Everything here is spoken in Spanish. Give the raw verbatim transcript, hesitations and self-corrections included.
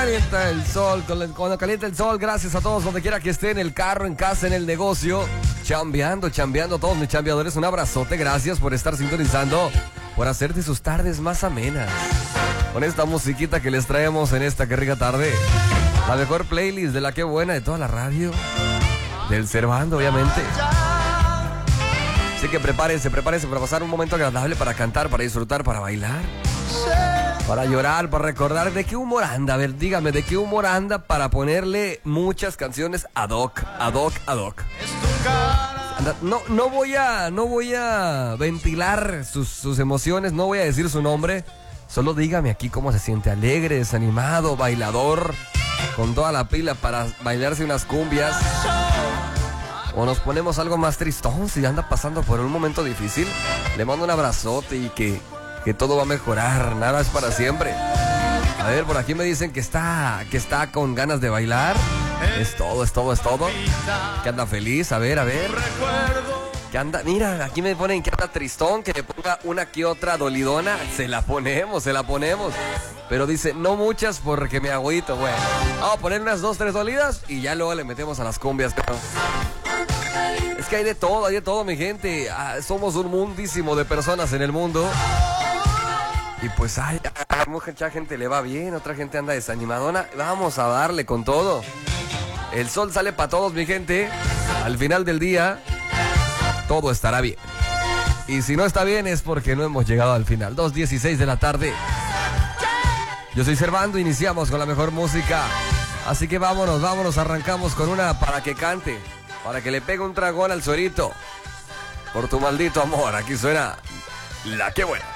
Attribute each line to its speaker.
Speaker 1: calienta el sol, cuando calienta el sol, gracias a todos, donde quiera que esté, en el carro, en casa, en el negocio, chambeando, chambeando, todos mis chambeadores, un abrazote, gracias por estar sintonizando, por hacer de sus tardes más amenas, con esta musiquita que les traemos en esta que rica tarde, la mejor playlist de la que buena de toda la radio, del Cervando, obviamente. Así que prepárense, prepárense para pasar un momento agradable, para cantar, para disfrutar, para bailar, para llorar, para recordar. ¿De qué humor anda? A ver, dígame, ¿de qué humor anda para ponerle muchas canciones ad hoc, ad hoc, ad hoc? Anda, no, no voy a, no voy a ventilar sus, sus emociones, no voy a decir su nombre. Solo dígame aquí cómo se siente, alegre, desanimado, bailador, con toda la pila para bailarse unas cumbias. O nos ponemos algo más tristón si anda pasando por un momento difícil. Le mando un abrazote y que, que todo va a mejorar, nada es para siempre. A ver, por aquí me dicen que está, que está con ganas de bailar. Es todo, es todo, es todo. Que anda feliz, a ver, a ver. Que anda, mira, aquí me ponen que anda tristón, que le ponga una que otra dolidona. Se la ponemos, se la ponemos. Pero dice, no muchas porque me agüito, güey. Vamos a poner unas dos, tres dolidas y ya luego le metemos a las cumbias, pero... Es que hay de todo, hay de todo, mi gente. Ah, somos un mundísimo de personas en el mundo. Y pues hay, a mucha gente le va bien, otra gente anda desanimadona. Vamos a darle con todo. El sol sale para todos, mi gente. Al final del día, todo estará bien. Y si no está bien es porque no hemos llegado al final. dos dieciséis de la tarde. Yo soy Servando, iniciamos con la mejor música. Así que vámonos, vámonos, arrancamos con una para que cante. Para que le pegue un tragón al suerito. Por tu maldito amor, aquí suena La Que Buena.